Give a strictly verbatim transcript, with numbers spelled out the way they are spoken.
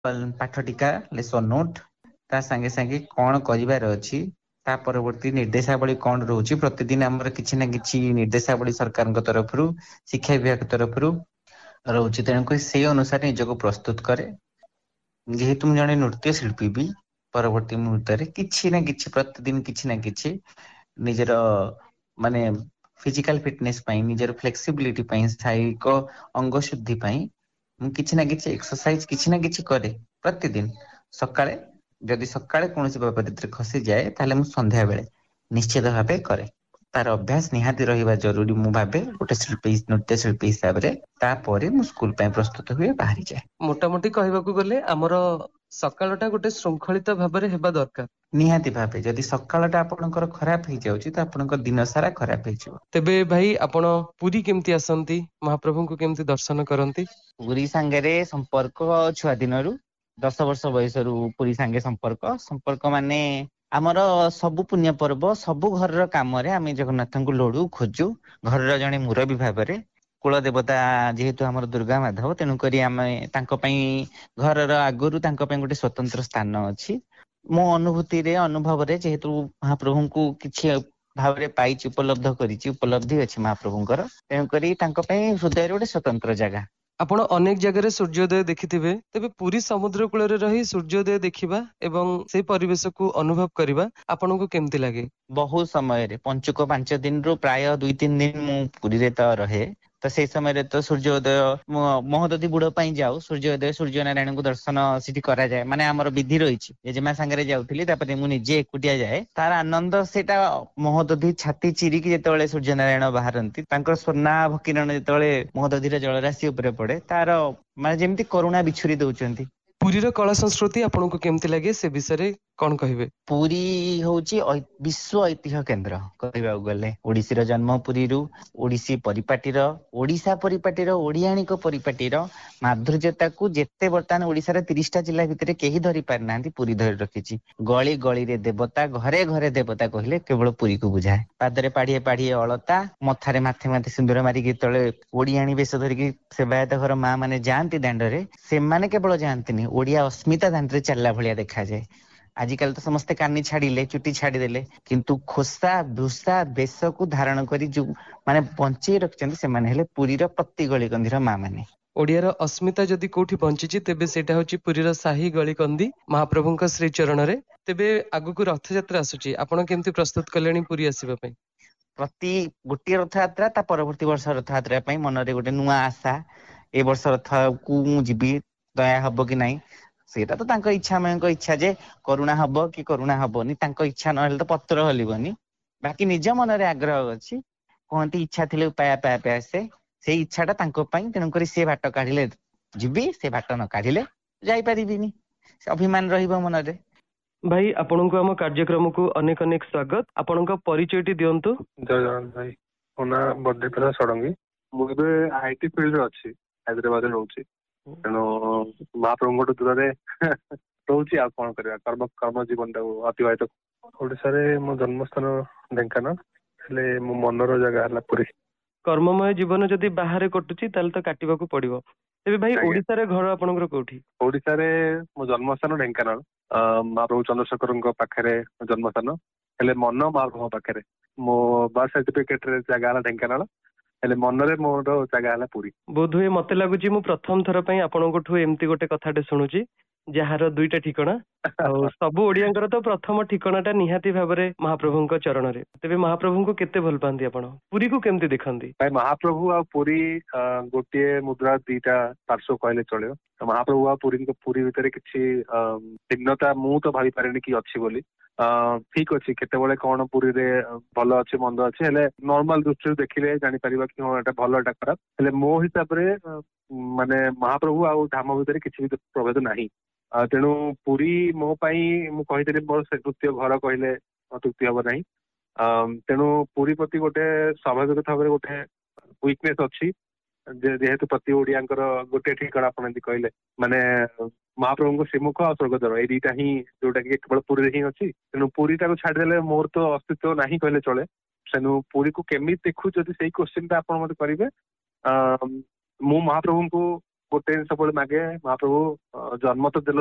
ପାଠ ଟିକା lesson note ତା ସାଙ୍ଗେ ସାଙ୍ଗେ କଣ କରିବାର ଅଛି ତା ପରବର୍ତ୍ତୀ ନିର୍ଦ୍ଦେଶାବଳୀ କଣ ରହୁଛି ପ୍ରତିଦିନ ଆମର କିଛି ନା କିଛି ନିର୍ଦ୍ଦେଶାବଳୀ ସରକାରଙ୍କ ତରଫରୁ ଶିକ୍ଷା ବିଭାଗ ତରଫରୁ ରହୁଛି ତେଣୁକରି ସେଇ ଅନୁସାରେ ନିଜକୁ ପ୍ରସ୍ତୁତ କରେ ଯେହେତୁ ମୁଁ ଜଣେ ନୃତ୍ୟ ଶିଳ୍ପୀ ବି ପରବର୍ତ୍ତୀ ମୁହୂର୍ତ୍ତରେ କିଛି ନା କିଛି ପ୍ରତିଦିନ କିଛି ନା କିଛି ନିଜର ମାନେ ଫିଜିକାଲ ଫିଟନେସ ପାଇଁ ନିଜର ଫ୍ଲେକ୍ସିବିଲିଟି ପାଇଁ ଶାରୀରିକ ଅଙ୍ଗ ଶୁଦ୍ଧି ପାଇଁ ମୁଁ କିଛି ନା କିଛି ଏକ୍ସରସାଇଜ କିଛି ନା କିଛି କରେ ପ୍ରତିଦିନ ସକାଳେ ଯଦି ସକାଳେ କୌଣସି ବାବଦରେ ଖସିଯାଏ ତାହେଲେ ମୁଁ ସନ୍ଧ୍ୟା ବେଳେ ନିଶ୍ଚିତ ଭାବେ କରେ ତାର ଅଭ୍ୟାସ ନିହାତି ରହିବା ଜରୁରୀ ମୁଁ ଭାବେ ଗୋଟେ ଶିଳ୍ପୀ ନୃତ୍ୟ ଶିଳ୍ପୀ ହିସାବରେ ତାପରେ ମୁଁ ସ୍କୁଲ ପାଇଁ ପ୍ରସ୍ତୁତ ହୁଏ ବାହାରିଯାଏ। ମୋଟାମୋଟି କହିବାକୁ ଗଲେ ଆମର ସକାଳ ଟା ଗୋଟେ ଶୃଙ୍ଖଳିତ ଭାବରେ ହେବା ଦରକାର। ନିହାତି ଭାବେ ଯଦି ସକାଳ ଟା ଆପଣଙ୍କର ଖରାପ ହେଇଯାଉଛି ତ ଆପଣଙ୍କ ଦିନ ସାରା ଖରାପ ହେଇଯିବ। ତେବେ ଭାଇ ଆପଣ ପୁରୀ କେମିତି ଆସନ୍ତି ମହାପ୍ରଭୁଙ୍କୁ କେମିତି ଦର୍ଶନ କରନ୍ତି? ପୁରୀ ସାଙ୍ଗରେ ସମ୍ପର୍କ ଛୁଆ ଦିନରୁ ଦଶ ବର୍ଷ ବୟସରୁ ପୁରୀ ସାଙ୍ଗେ ସମ୍ପର୍କ ସମ୍ପର୍କ ମାନେ ଆମର ସବୁ ପୁଣ୍ୟ ପର୍ବ ସବୁ ଘରର କାମରେ ଆମେ ଜଗନ୍ନାଥଙ୍କୁ ଲୋଡୁ ଖୋଜୁ ଘରର ଜଣେ ମୁରବୀ ଭାବରେ କୁଳ ଦେବତା ଯେହେତୁ ଆମର ଦୁର୍ଗା ମାଧବ ତେଣୁକରି ଆମେ ତାଙ୍କ ପାଇଁ ଘରର ଆଗରୁ ତାଙ୍କ ପାଇଁ ଗୋଟେ ସ୍ଵତନ୍ତ୍ର ସ୍ଥାନ ଅଛି ମୋ ଅନୁଭୂତିରେ ଅନୁଭବରେ ଯେହେତୁ ମହାପ୍ରଭୁଙ୍କୁ କିଛି ଭାବରେ ପାଇଛି ଉପଲବ୍ଧ କରିଛି ଉପଲବ୍ଧି ଅଛି ମହାପ୍ରଭୁଙ୍କର ତେଣୁକରି ତାଙ୍କ ପାଇଁ ହୃଦୟରେ ଗୋଟେ ସ୍ଵତନ୍ତ୍ର ଜାଗା। ଆପଣ ଅନେକ ଜାଗାରେ ସୂର୍ଯ୍ୟୋଦୟ ଦେଖିଥିବେ ତେବେ ପୁରୀ ସମୁଦ୍ର କୂଳରେ ରହି ସୂର୍ଯ୍ୟୋଦୟ ଦେଖିବା ଏବଂ ସେଇ ପରିବେଶକୁ ଅନୁଭବ କରିବା ଆପଣଙ୍କୁ କେମିତି ଲାଗେ? ବହୁତ ସମୟରେ ପଞ୍ଚୁକ ପାଞ୍ଚ ଦିନରୁ ପ୍ରାୟ ଦୁଇ ତିନି ଦିନ ମୁଁ ପୁରୀରେ ତ ରହେ ତ ସେଇ ସମୟରେ ତ ସୂର୍ଯ୍ୟ ଉଦୟ ମହୋଦଧି ବୁଡ ପାଇଁ ଯାଉ ସୂର୍ଯ୍ୟ ଉଦୟ ସୂର୍ଯ୍ୟ ନାରାୟଣଙ୍କୁ ଦର୍ଶନ ସେଠି କରାଯାଏ ମାନେ ଆମର ବିଧି ରହିଛି ଜେଜେମା ସାଙ୍ଗରେ ଯାଉଥିଲି ତାପରେ ମୁଁ ନିଜେ ଏକୁଟିଆ ଯାଏ ତାର ଆନନ୍ଦ ସେଇଟା ମହୋଦଧି ଛାତି ଚିରିକି ଯେତେବେଳେ ସୂର୍ଯ୍ୟ ନାରାୟଣ ବାହାରନ୍ତି ତାଙ୍କର ସ୍ଵର୍ଣ୍ଣ ଭକିରଣ ଯେତେବେଳେ ମହୋଦଧିର ଜଳରାଶି ଉପରେ ପଡେ ତାର ମାନେ ଯେମିତି କରୁଣା ବିଛୁରି ଦଉଛନ୍ତି। ପୁରୀର କଳା ସଂସ୍କୃତି ଆପଣଙ୍କୁ କେମିତି ଲାଗେ ସେ ବିଷୟରେ କଣ କହିବେ? ପୁରୀ ହଉଛି ବିଶ୍ଵ ଐତିହ୍ୟ କେନ୍ଦ୍ର କହିବାକୁ ଗଲେ ଓଡିଶୀର ଜନ୍ମ ପୁରୀରୁ ଓଡିଶୀ ପରିପାଟିର ଓଡିଶା ପରିପାଟିର ଓଡିଆଣିକ ପରିପାଟିର ମାଧୁର୍ଯ୍ୟତାକୁ ଯେତେ ବର୍ତ୍ତମାନ ଓଡିଶାର ତିରିଶଟା ଜିଲ୍ଲା ଭିତରେ କେହି ଧରି ପାରିନାହାନ୍ତି ପୁରୀ ଧରି ରଖିଛି। ଗଳି ଗଳିରେ ଦେବତା ଘରେ ଘରେ ଦେବତା କହିଲେ କେବଳ ପୁରୀକୁ ବୁଝାଏ ପାଦରେ ପାଡିଏ ପାଡିଏ ଅଳତା ମଥାରେ ମାଥେ ମାଥେ ସିନ୍ଦୁର ମାରିକି ତଳେ ଓଡିଆଣୀ ବେଶ ଧରିକି ସେବାୟତ ଘର ମା ମାନେ ଯାଆନ୍ତି ଦାଣ୍ଡରେ ସେମାନେ କେବଳ ଯାଆନ୍ତିନି ଓଡିଆ ଅସ୍ମିତା ଦାଣ୍ଡରେ ଚାଲିଲା ଭଳିଆ ଦେଖାଯାଏ। ଆଜିକାଲି ତ ସମସ୍ତେ କାନି ଛାଡିଲେ ଚୁଟି ଛାଡିଦେଲେ କିନ୍ତୁ ଖୋସା ଭୂଷା ବେଶକୁ ଧାରଣ କରି ଯୋଉ ମାନେ ବଞ୍ଚେଇ ରଖିଛନ୍ତି ସେମାନେ ହେଲେ ପୁରୀର ପ୍ରତି ଗଳିକନ୍ଦିର ମା ମାନେ। ଓଡିଆର ଅସ୍ମିତା ଯଦି କୋଉଠି ବଞ୍ଚିଛି ତେବେ ସେଇଟା ହଉଛି ପୁରୀର ସାହି ଗଳିକନ୍ଦି ମହାପ୍ରଭୁଙ୍କ ଶ୍ରୀ ଚରଣରେ। ତେବେ ଆଗକୁ ରଥଯାତ୍ରା ଆସୁଛି ଆପଣ କେମିତି ପ୍ରସ୍ତୁତ କଲେଣି ପୁରୀ ଆସିବା ପାଇଁ? ପ୍ରତି ଗୋଟିଏ ରଥଯାତ୍ରା ତା ପରବର୍ତ୍ତୀ ବର୍ଷ ରଥଯାତ୍ରା ପାଇଁ ମନରେ ଗୋଟେ ନୂଆ ଆଶା ଏ ବର୍ଷ ରଥକୁ ମୁଁ ଯିବି ଦୟା ହବ କି ନାଇଁ ସେଇଟା ତ ତାଙ୍କ ଇଚ୍ଛା ମୟଙ୍କ ଇଚ୍ଛା ଯେ କରୁଣା ହବ କି କରୁଣା ହବନି ତାଙ୍କ ଇଚ୍ଛା ନହେଲେ ତ ପତ୍ର ହଲିବନି ବାକି ନିଜ ମନରେ ଆଗ୍ରହ ଅଛି କୁହନ୍ତି ଇଚ୍ଛା ଥିଲେ ଉପାୟ ଆପେ ଆପେ ଆସେ ସେଇ ଇଚ୍ଛା ଟା ତାଙ୍କ ପାଇଁ ତେଣୁକରି ସେ ବାଟ କାଢିଲେ ଯିବି ସେ ବାଟ ନ କାଢିଲେ ଯାଇପାରିବିନି ସେ ଅଭିମାନ ରହିବ ମନରେ। ଭାଇ ଆପଣଙ୍କୁ ଆମ କାର୍ଯ୍ୟକ୍ରମକୁ ଅନେକ ଅନେକ ସ୍ଵାଗତ ଆପଣଙ୍କ ପରିଚୟଟି ଦିଅନ୍ତୁ। ଜୟ ଜଗନ୍ନାଥ ଭାଇ ମୋ ନାଁ ବଦ୍ରିପ୍ରସାଦ ଷଡଙ୍ଗୀ ମୁଁ ଏବେ ଆଇଟି ଫିଲ୍ଡରେ ଅଛି ହାଇଦ୍ରାବାଦରେ ରହୁଛି ତେଣୁ ମହାପ୍ରଭୁଙ୍କଠୁ ଦୂରରେ ରହୁଛି ଆଉ କଣ କରିବା କର୍ମ କର୍ମ ଜୀବନ ଟାକୁ ଅତିବାହିତ ଓଡିଶାରେ ମୋ ଜନ୍ମସ୍ଥାନ ଢେଙ୍କାନାଳ ହେଲେ ମୋ ମନର ଜାଗା ହେଲା ପୁରୀ। କର୍ମମୟ ଜୀବନ ଯଦି ବାହାରେ କଟୁଛି ତାହେଲେ ତ କାଟିବାକୁ ପଡିବ ତେବେ ଭାଇ ଆଜ୍ଞା ଓଡିଶାରେ ଘର ଆପଣଙ୍କର କୋଉଠି? ଓଡିଶାରେ ମୋ ଜନ୍ମସ୍ଥାନ ଢେଙ୍କାନାଳ ମହାପ୍ରଭୁ ଚନ୍ଦ୍ରଶେଖରଙ୍କ ପାଖରେ ଜନ୍ମସ୍ଥାନ ହେଲେ ମନ ମହାପ୍ରଭୁଙ୍କ ପାଖରେ ମୋ ବାର୍ଥ ସାର୍ଟିଫିକେଟରେ ଜାଗା ହେଲା ଢେଙ୍କାନାଳ ହେଲେ ମନରେ ମୋର ଜାଗା ହେଲା ପୁରୀ। ବୋଧହୁଏ ମତେ ଲାଗୁଛି ମୁଁ ପ୍ରଥମ ଥର ପାଇଁ ଆପଣଙ୍କଠୁ ଏମିତି ଗୋଟେ କଥାଟେ ଶୁଣୁଛି ଯାହାର ଦୁଇଟା ଠିକଣା ଆଉ ସବୁ ଓଡିଆଙ୍କର ତ ପ୍ରଥମ ଠିକଣା ଟା ନିହାତି ଭାବରେ ମହାପ୍ରଭୁଙ୍କ ଚରଣରେ ତେବେ ମହାପ୍ରଭୁଙ୍କୁ କେତେ ଭଲ ପାଆନ୍ତି ଆପଣ ପୁରୀକୁ କେମିତି ଦେଖନ୍ତି? ଭାଇ ମହାପ୍ରଭୁ ଆଉ ପୁରୀ ଗୋଟିଏ ମୁଦ୍ରା ଦିଟା ପାର୍ଶ୍ୱ କହିଲେ ଚଳିବ ମହାପ୍ରଭୁ ଆଉ ପୁରୀ ପୁରୀ ଭିତରେ କିଛି ଭିନ୍ନତା ମୁଁ ତ ଭାବି ପାରିନି କି ଅଛି ବୋଲି ଠିକ ଅଛି କେତେବେଳେ କଣ ପୁରୀରେ ଭଲ ଅଛି ମନ୍ଦ ଅଛି ହେଲେ ନର୍ମାଲ ଦୃଷ୍ଟିରୁ ଦେଖିଲେ ଜାଣିପାରିବା କି ହଁ ଏଟା ଭଲ ଏଟା ଖରାପ ହେଲେ ମୋ ହିସାବରେ ମାନେ ମହାପ୍ରଭୁ ଆଉ ଧାମ ଭିତରେ କିଛି ବି ପ୍ରଭେଦ ନାହିଁ ତେଣୁ ପୁରୀ ମୋ ପାଇଁ ମୁଁ କହିଥିଲି ମୋର ସେ ତୃତୀୟ ଘର କହିଲେ ଅତ୍ୟୁକ୍ତି ହବ ନାହିଁ ତେଣୁ ପୁରୀ ପ୍ରତି ଗୋଟେ ସ୍ୱାଭାବିକ ଭାବରେ ଗୋଟେ ୱିକନେସ୍ ଅଛି ଯେହେତୁ ପ୍ରତି ଓଡିଆଙ୍କର ଗୋଟେ ଠିକଣା ଆପଣ ଏମିତି କହିଲେ ମାନେ ମହାପ୍ରଭୁଙ୍କ ଶ୍ରୀମୁଖ ଆଉ ସ୍ୱର୍ଗଦ୍ୱାର ଏଇ ଦିଟା ହିଁ ଯୋଉଟା କି କେବଳ ପୁରୀରେ ହିଁ ଅଛି ତେଣୁ ପୁରୀଟାକୁ ଛାଡିଦେଲେ ମୋର ତ ଅସ୍ତିତ୍ୱ ନାହିଁ କହିଲେ ଚଳେ ତେଣୁ ପୁରୀକୁ କେମିତି ଦେଖୁ ଯଦି ସେଇ କୋଶ୍ଚିନ୍ ଟା ଆପଣ ମତେ କରିବେ ମୁଁ ମହାପ୍ରଭୁଙ୍କୁ ଗୋଟେ ଜିନିଷ ସବୁବେଳେ ମାଗେ ମହାପ୍ରଭୁ ଅ, ଜନ୍ମ ତ ଦେଲ